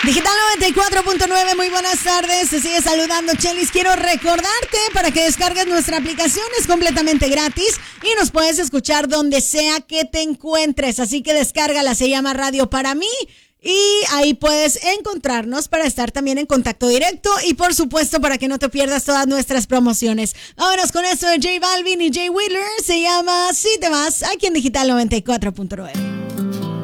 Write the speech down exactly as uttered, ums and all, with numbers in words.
Digital noventa y cuatro punto nueve, muy buenas tardes. Se sigue saludando Chelis. Quiero recordarte para que descargues nuestra aplicación, es completamente gratis y nos puedes escuchar donde sea que te encuentres. Así que descárgala, se llama Radio para mí. Y ahí puedes encontrarnos para estar también en contacto directo y por supuesto para que no te pierdas todas nuestras promociones. Vámonos con esto de J Balvin y Jay Wheeler. Se llama Si Te Vas, aquí en Digital noventa y cuatro punto nueve.